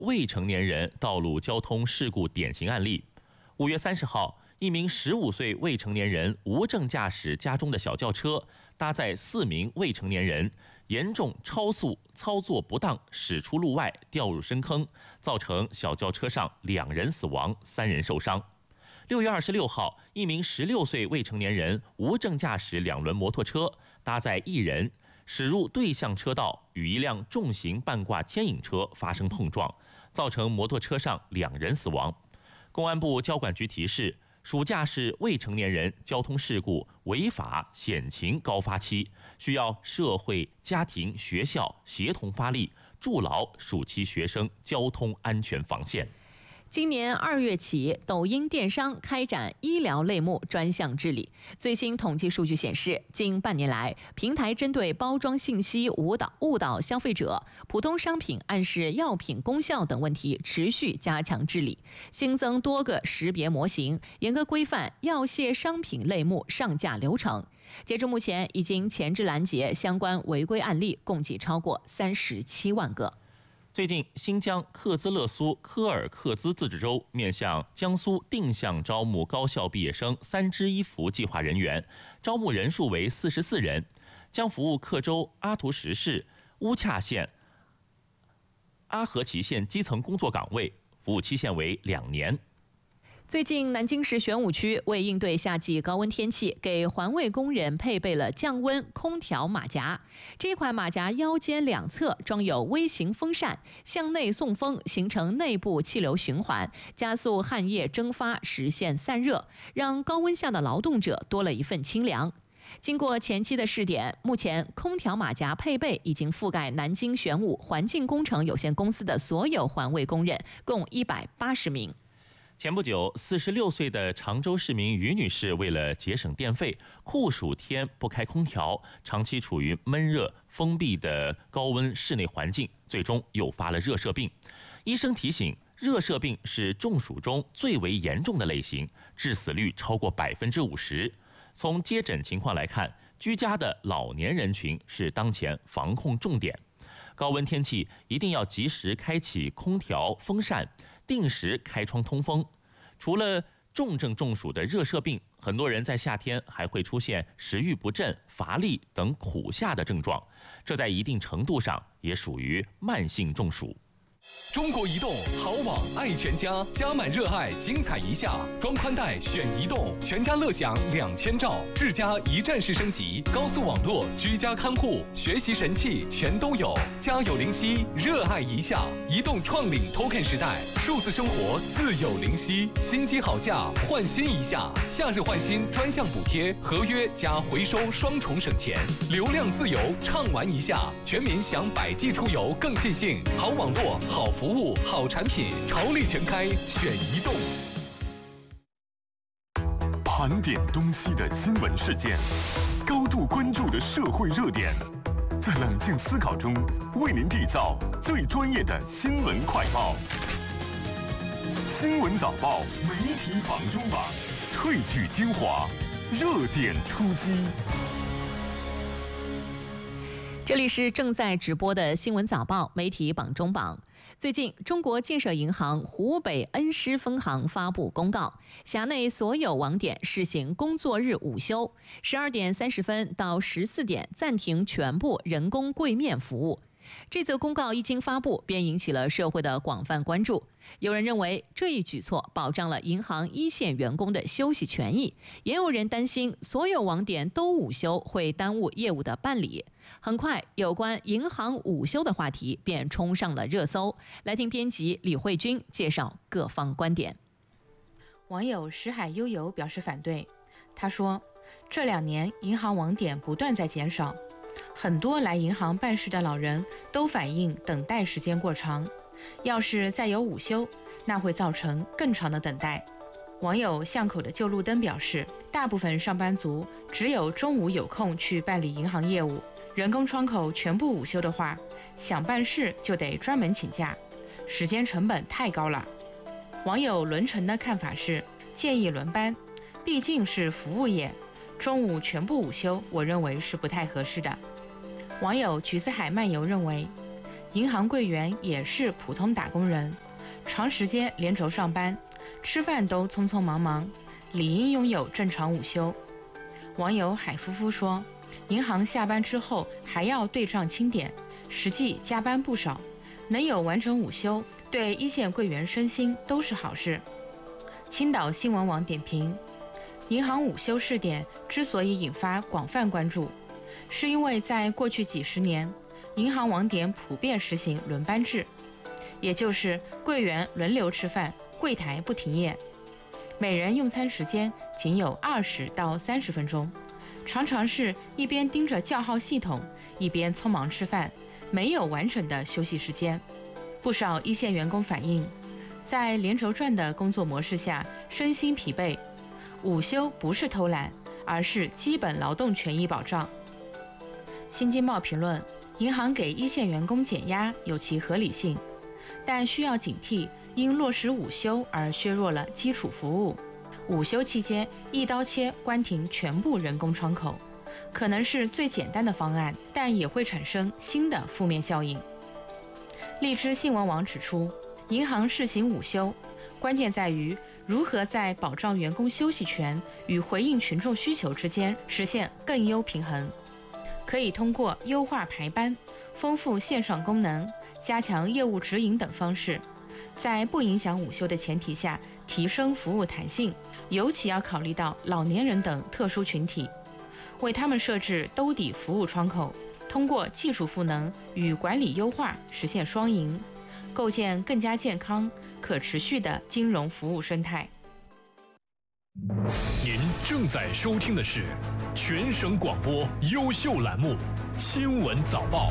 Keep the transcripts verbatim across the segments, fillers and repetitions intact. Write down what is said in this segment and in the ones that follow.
未成年人道路交通事故典型案例。五月三十号，一名十五岁未成年人无证驾驶家中的小轿车，搭载四名未成年人，严重超速、操作不当，驶出路外，掉入深坑，造成小轿车上两人死亡，三人受伤。六月二十六号，一名十六岁未成年人无证驾驶两轮摩托车，搭载一人，驶入对向车道，与一辆重型半挂牵引车发生碰撞，造成摩托车上两人死亡。公安部交管局提示，属驾驶未成年人交通事故违法险情高发期，需要社会、家庭、学校协同发力，筑牢暑期学生交通安全防线。 今年二月起，抖音电商开展医疗类目专项治理。最新统计数据显示，近半年来，平台针对包装信息误导误导消费者、普通商品暗示药品功效等问题持续加强治理，新增多个识别模型，严格规范药械商品类目上架流程。截至目前，已经前置拦截相关违规案例共计超过三十七万个。 最近，新疆克孜勒苏科尔克孜自治州面向江苏定向招募高校毕业生“三支衣服”计划人员，招募人数为四十四人，将服务克州阿图什市、乌恰县、阿合齐县基层工作岗位，服务期限为两年。 最近，南京市玄武区为应对夏季高温天气，给环卫工人配备了降温空调马甲。这款马甲腰间两侧装有微型风扇，向内送风，形成内部气流循环，加速汗液蒸发，实现散热，让高温下的劳动者多了一份清凉。经过前期的试点，目前空调马甲配备已经覆盖南京玄武环境工程有限公司的所有环卫工人，共一百八十名。 前不久，四十六岁的常州市民于女士为了节省电费，酷暑天不开空调，长期处于闷热、封闭的高温室内环境，最终诱发了热射病。医生提醒，热射病是中暑中最为严重的类型，致死率超过百分之五十。从接诊情况来看，居家的老年人群是当前防控重点。高温天气一定要及时开启空调、风扇，定时开窗通风。除了重症中暑的热射病，很多人在夏天还会出现食欲不振、乏力等苦夏的症状，这在一定程度上也属于慢性中暑。 中国移动好网爱全家，加满热爱，精彩一下。装宽带选移动，全家乐享两千兆，智家一站式升级，高速网络、居家看护、学习神器全都有。家有灵犀，热爱一下。移动创领 Token 时代，数字生活自有灵犀。新机好价，换新一下。夏日换新专项补贴，合约加回收双重省钱，流量自由畅玩一下。全民享百 G 出游更尽兴，好网络。好服务，好产品，潮力全开，选移动。 盘点东西的新闻事件，高度关注的社会热点，在冷静思考中，为您缔造最专业的新闻快报。新闻早报媒体榜中榜，萃取精华，热点出击。 这里是正在直播的新闻早报媒体榜中榜。最近，中国建设银行湖北恩施分行发布公告，辖内所有网点试行工作日午休，十二点三十分到十四点暂停全部人工柜面服务。这则公告一经发布，便引起了社会的广泛关注。有人认为这一举措保障了银行一线员工的休息权益，也有人担心所有网点都午休会耽误业务的办理。很快，有关银行午休的话题便冲上了热搜。来听编辑李慧君介绍各方观点。 网友石海悠游表示反对，他说：“这两年银行网点不断在减少。”很多来银行办事的老人都反映等待时间过长，要是再有午休，那会造成更长的等待。网友巷口的旧路灯表示，大部分上班族只有中午有空去办理银行业务，人工窗口全部午休的话，想办事就得专门请假，时间成本太高了。网友轮晨的看法是，建议轮班，毕竟是服务业，中午全部午休，我认为是不太合适的。网友橘子海漫游认为， 银行柜员也是普通打工人，长时间连轴上班，吃饭都匆匆忙忙，理应拥有正常午休。网友海夫妇说，银行下班之后还要对账清点，实际加班不少，能有完整午休，对一线柜员身心都是好事。青岛新闻网点评，银行午休试点之所以引发广泛关注，是因为在过去几十年，银行网点普遍实行轮班制，也就是柜员轮流吃饭，柜台不停业，每人用餐时间仅有二十到三十分钟，常常是一边盯着叫号系统，一边匆忙吃饭，没有完整的休息时间。不少一线员工反映，在连轴转的工作模式下，身心疲惫，午休不是偷懒，而是基本劳动权益保障。新京报评论，银行给一线员工减压有其合理性，但需要警惕因落实午休而削弱了基础服务。午休期间一刀切关停全部人工窗口，可能是最简单的方案，但也会产生新的负面效应。荔枝新闻网指出，银行试行午休，关键在于如何在保障员工休息权与回应群众需求之间实现更优平衡。可以通过优化排班、丰富线上功能、加强业务指引等方式，在不影响午休的前提下提升服务弹性，尤其要考虑到老年人等特殊群体，为他们设置兜底服务窗口，通过技术赋能与管理优化实现双赢，构建更加健康、可持续的金融服务生态。 您正在收听的是全省广播优秀栏目《新闻早报》。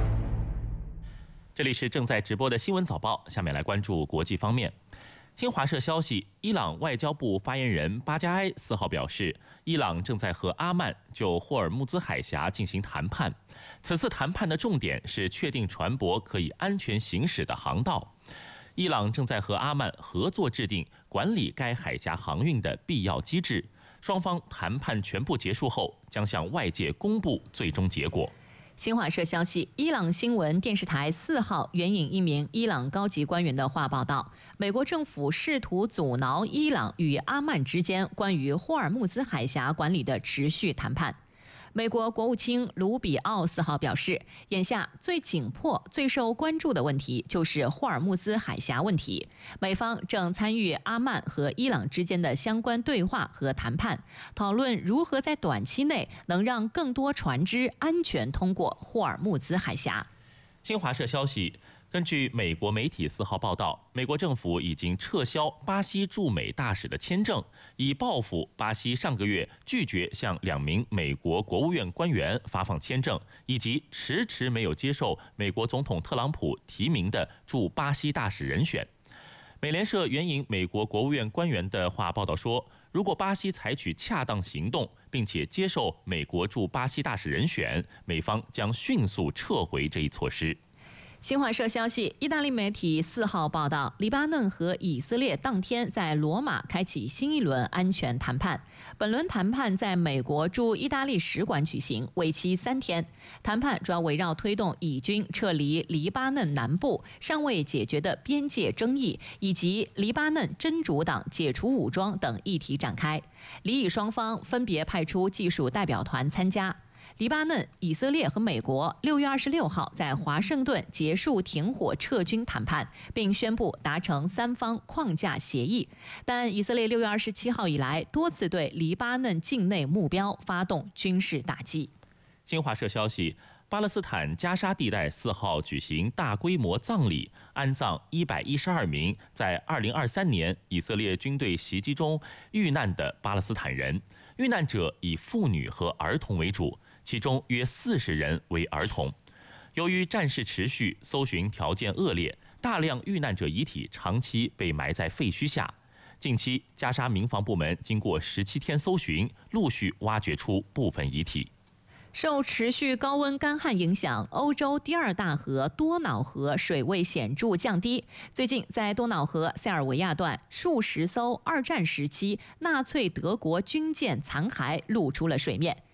这里是正在直播的新闻早报，下面来关注国际方面。新华社消息，伊朗外交部发言人巴加埃四号表示，伊朗正在和阿曼就霍尔木兹海峡进行谈判。此次谈判的重点是确定船舶可以安全行驶的航道。伊朗正在和阿曼合作制定管理该海峡航运的必要机制。双方谈判全部结束后，将向外界公布最终结果。 新华社消息，伊朗新闻电视台四号援引一名伊朗高级官员的话报道，美国政府试图阻挠伊朗与阿曼之间关于霍尔木兹海峡管理的持续谈判。美国国务卿卢比奥四号表示，眼下最紧迫、最受关注的问题就是霍尔木兹海峡问题。美方正参与阿曼和伊朗之间的相关对话和谈判，讨论如何在短期内能让更多船只安全通过霍尔木兹海峡。 新华社消息，根据美国媒体四号报道，美国政府已经撤销巴西驻美大使的签证，以报复巴西上个月拒绝向两名美国国务院官员发放签证，以及迟迟没有接受美国总统特朗普提名的驻巴西大使人选。美联社援引美国国务院官员的话报道说，如果巴西采取恰当行动，并且接受美国驻巴西大使人选，美方将迅速撤回这一措施。 新华社消息，意大利媒体四号报道，黎巴嫩和以色列当天在罗马开启新一轮安全谈判。本轮谈判在美国驻意大利使馆举行，为期三天。谈判主要围绕推动以军撤离黎巴嫩南部尚未解决的边界争议，以及黎巴嫩真主党解除武装等议题展开。黎以双方分别派出技术代表团参加。黎巴嫩、以色列和美国六月二十六号在华盛顿结束停火撤军谈判，并宣布达成三方框架协议。但以色列六月二十七号以来多次对黎巴嫩境内目标发动军事打击。 新华社消息，巴勒斯坦加沙地带四号举行大规模葬礼，安葬一百一十二名在二零二三年以色列军队袭击中遇难的巴勒斯坦人。遇难者以妇女和儿童为主，其中约四十人为儿童。由于战事持续，搜寻条件恶劣，大量遇难者遗体长期被埋在废墟下。近期，加沙民防部门经过十七天搜寻，陆续挖掘出部分遗体。 受持续高温干旱影响，欧洲第二大河多瑙河水位显著降低。最近，在多瑙河塞尔维亚段，数十艘二战时期纳粹德国军舰残骸露出了水面。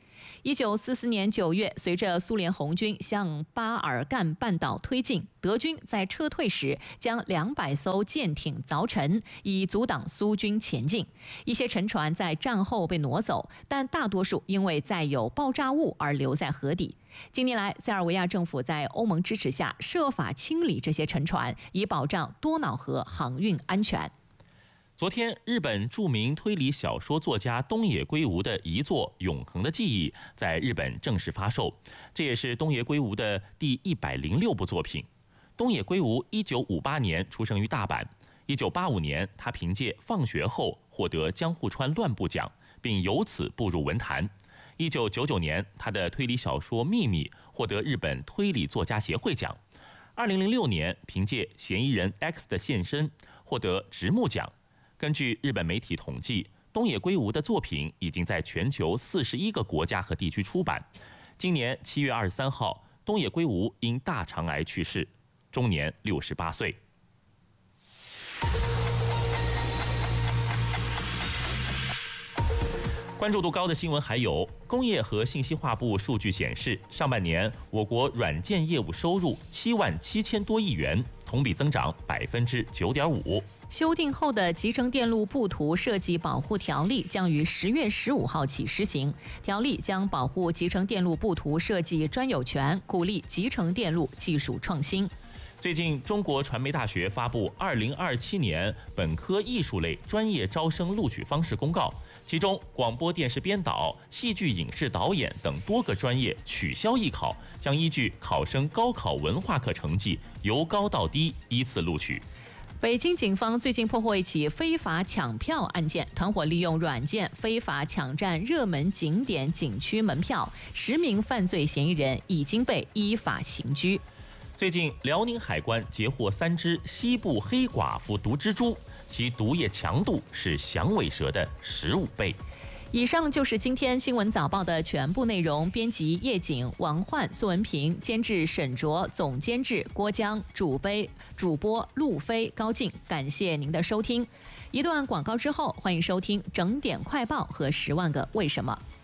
一九四四年九月，随着苏联红军向巴尔干半岛推进，德军在撤退时将两百艘舰艇凿沉，以阻挡苏军前进。一些沉船在战后被挪走，但大多数因为载有爆炸物而留在河底。近年来，塞尔维亚政府在欧盟支持下设法清理这些沉船，以保障多瑙河航运安全。 昨天，日本著名推理小说作家东野圭吾的遗作《永恒的记忆》在日本正式发售，这也是东野圭吾的第一百零六部作品。东野圭吾一九五八年出生于大阪，一九八五年他凭借《放学后》获得江户川乱步奖，并由此步入文坛。一九九九年，他的推理小说《秘密》获得日本推理作家协会奖。二零零六年，凭借《嫌疑人 X 的现身》获得直木奖。根据日本媒体统计，东野圭吾的作品已经在全球四十一个国家和地区出版。今年七月二十三号，东野圭吾因大肠癌去世，终年六十八岁。关注度高的新闻还有，工业和信息化部数据显示，上半年我国软件业务收入七万七千多亿元，同比增长百分之九点五。 修订后的集成电路布图设计保护条例将于十月十五号起施行。条例将保护集成电路布图设计专有权，鼓励集成电路技术创新。 最近，中国传媒大学发布二零二七年本科艺术类专业招生录取方式公告，其中广播电视编导、戏剧影视导演等多个专业取消艺考，将依据考生高考文化课成绩由高到低依次录取。 北京警方最近破获一起非法抢票案件，团伙利用软件非法抢占热门景点景区门票，十名犯罪嫌疑人已经被依法刑拘。 最近，辽宁海关截获三只西部黑寡妇毒蜘蛛，其毒液强度是响尾蛇的十五倍。 以上就是今天新闻早报的全部内容。编辑叶景、王焕、苏文平，监制沈卓，总监制郭江，主杯主播陆飞、高静。感谢您的收听。一段广告之后，欢迎收听整点快报和十万个为什么。